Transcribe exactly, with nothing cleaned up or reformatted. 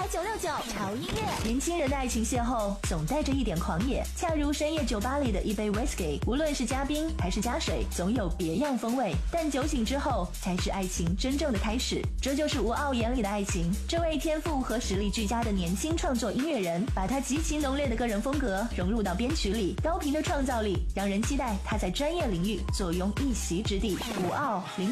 九六九潮音乐。 年轻人的爱情邂逅总带着一点狂野，恰如深夜酒吧里的一杯 whisky， 无论是加冰还是加水，总有别样风味。但酒醒之后，才是爱情真正的开始。这就是吴傲眼里的爱情。这位天赋和实力俱佳的年轻创作音乐人，把他极其浓烈的个人风格融入到编曲里，高频的创造力让人期待他在专业领域坐拥一席之地。吴傲。